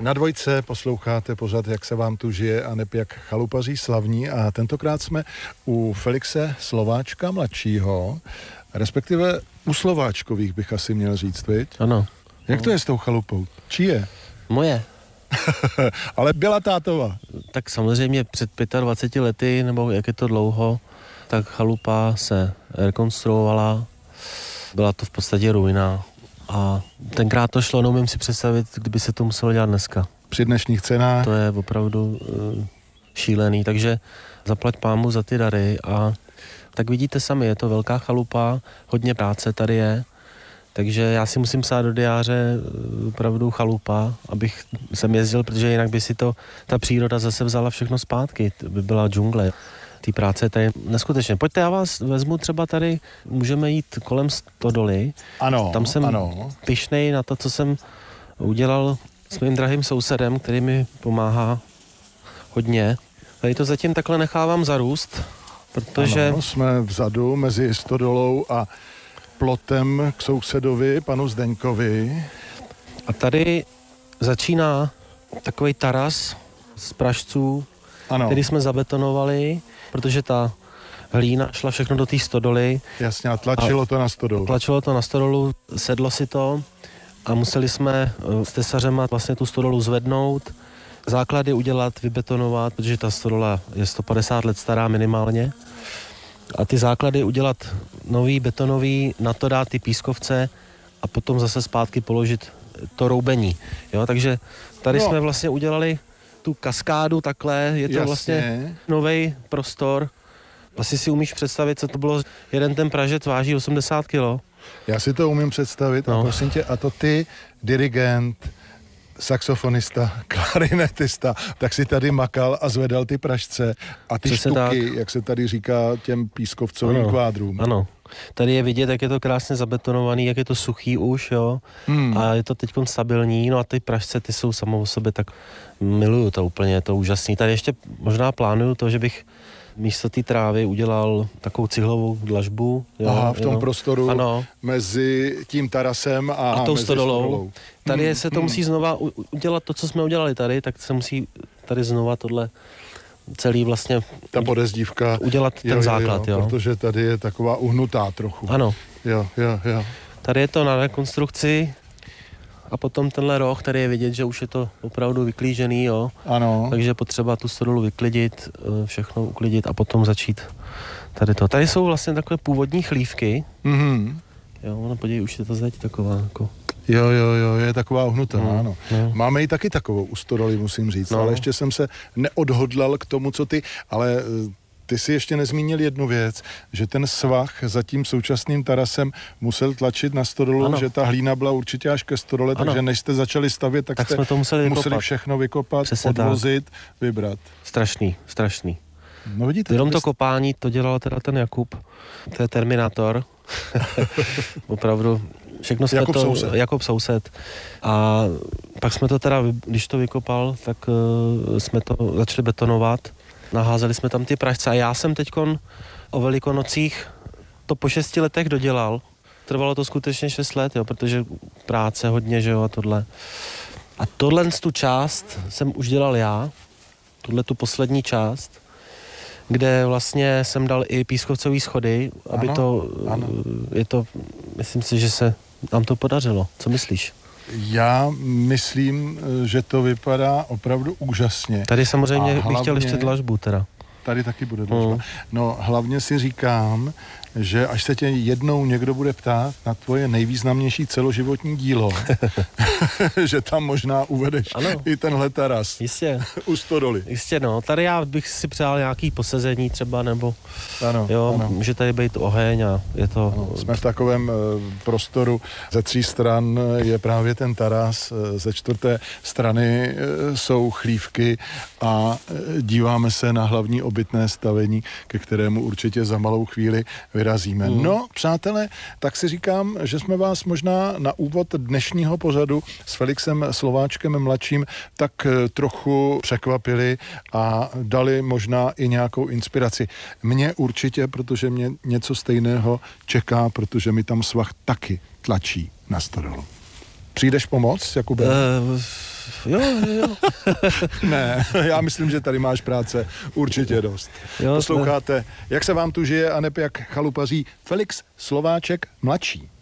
Na Dvojce posloucháte pořad, jak se vám tu žije a neb jak chalupaří slavní, a tentokrát jsme u Felixe Slováčka mladšího, respektive u Slováčkových bych asi měl říct, viď? Ano. Jak to je s tou chalupou? Čí je? Moje. Ale byla tátova. Tak samozřejmě před 25 lety, nebo jak je to dlouho, tak chalupa se rekonstruovala. Byla to v podstatě ruina. A tenkrát to šlo, neumím si představit, kdyby se to muselo dělat dneska. Při dnešních cenách. To je opravdu šílený, takže zaplať pámu za ty dary. A tak vidíte sami, je to velká chalupa, hodně práce tady je. Takže já si musím psát do diáře opravdu chalupa, abych sem jezdil, protože jinak by si to ta příroda zase vzala všechno zpátky. To by byla džungle. Ty práce tady neskutečně. Pojďte, já vás vezmu třeba tady, můžeme jít kolem stodoly. Ano, tam jsem ano. pyšnej na to, co jsem udělal s mým drahým sousedem, který mi pomáhá hodně. Tady to zatím takhle nechávám zarůst, protože... Ano, jsme vzadu mezi stodolou a plotem k sousedovi, panu Zdeňkovi. A tady začíná takový taras z pražců, Ano. který jsme zabetonovali, protože ta hlína šla všechno do té stodoly. Jasně, a tlačilo to na stodolu. Tlačilo to na stodolu, sedlo si to a museli jsme s tesařema vlastně tu stodolu zvednout, základy udělat, vybetonovat, protože ta stodola je 150 let stará minimálně. A ty základy udělat nový, betonový, na to dát ty pískovce a potom zase zpátky položit to roubení. Jo, takže tady jsme vlastně udělali tu kaskádu takhle, je to vlastně nový prostor. Asi si umíš představit, co to bylo, jeden ten pražec váží 80 kilo. Já si to umím představit, a prosím tě, a to ty, dirigent, saxofonista, klarinetista, tak si tady makal a zvedal ty pražce a ty přesně štuky, tak. Jak se tady říká těm pískovcovým kvádrům. Ano. Tady je vidět, jak je to krásně zabetonovaný, jak je to suchý už, jo. A je to teďkon stabilní, no a ty pražce, ty jsou samou o sobě, tak miluju to úplně, je to úžasný. Tady ještě možná plánuju to, že bych místo té trávy udělal takovou cihlovou dlažbu. Jo, aha, v tom prostoru ano. Mezi tím tarasem a tou mezi stodolou. Tady se to musí znova udělat to, co jsme udělali tady, tak se musí tady znova tohle celý vlastně ta podezdívka udělat ten základ, jo. Protože tady je taková uhnutá trochu. Ano. Jo. Tady je to na rekonstrukci a potom tenhle roh, tady je vidět, že už je to opravdu vyklížený, jo. Ano. Takže potřeba tu stodolu vyklidit, všechno uklidit a potom začít tady to. Tady jsou vlastně takové původní chlívky. Mhm. Jo, no podívej, už je to zeď taková jako... Jo, je taková uhnutá, ano. Máme ji taky takovou u stodoly, musím říct, ale ještě jsem se neodhodlal k tomu, co ty, ale ty si ještě nezmínil jednu věc, že ten svah za tím současným tarasem musel tlačit na stodolu, ano. Že ta hlína byla určitě až ke stodole, takže než jste začali stavět, tak jste jsme to museli všechno vykopat, přesně podvozit, vybrat. Strašný. No vidíte. Jenom to kopání, to dělal teda ten Jakub, to je Terminátor. Opravdu, všechno jsme Jakub soused. A pak jsme to teda, když to vykopal, tak jsme to začali betonovat. Naházeli jsme tam ty pražce a já jsem teďkon o Velikonocích to po 6 letech dodělal. Trvalo to skutečně 6 let, jo, protože práce hodně, že jo, a tohle. A tohle tu část jsem už dělal já, tu poslední část, kde vlastně jsem dal i pískovcový schody, aby je to, myslím si, že se nám to podařilo. Co myslíš? Já myslím, že to vypadá opravdu úžasně. Tady samozřejmě bych chtěl ještě dlažbu teda. Tady taky bude dlažba. No hlavně si říkám, že až se tě jednou někdo bude ptát na tvoje nejvýznamnější celoživotní dílo, že tam možná uvedeš i tenhle taras. Jistě. U stodoly. Jistě, no. Tady já bych si přál nějaký posezení třeba, nebo ano. může tady být oheň a je to... Ano. Jsme v takovém prostoru, ze 3 stran je právě ten taras, ze 4. strany jsou chlívky a díváme se na hlavní obytné stavení, ke kterému určitě za malou chvíli vyrazíme. No, přátelé, tak si říkám, že jsme vás možná na úvod dnešního pořadu s Felixem Slováčkem mladším tak trochu překvapili a dali možná i nějakou inspiraci. Mně určitě, protože mě něco stejného čeká, protože mi tam svah taky tlačí na stodolu. Přijdeš pomoct, Jakube? Jo. Ne, já myslím, že tady máš práce určitě dost. Posloucháte, jak se vám tu žije, aneb jak chalupaří Felix Slováček mladší.